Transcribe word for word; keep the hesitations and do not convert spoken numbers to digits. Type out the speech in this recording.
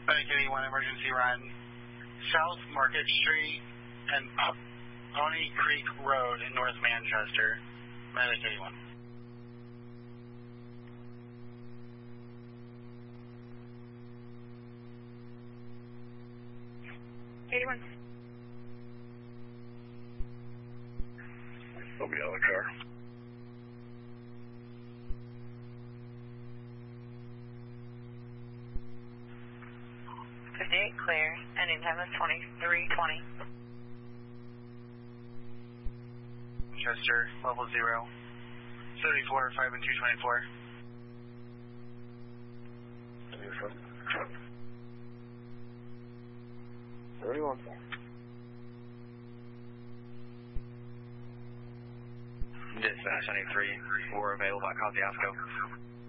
Medic eighty-one, emergency run. South Market Street and Pony Creek Road in North Manchester. Medic eighty-one. eighty-one. They'll be out of the car. fifty-eight clear, ending time is twenty-three twenty. Manchester, level zero. thirty-four, five and two twenty-four. thirty-one. Dispatch ninety-three, we're available at Kosciuszko.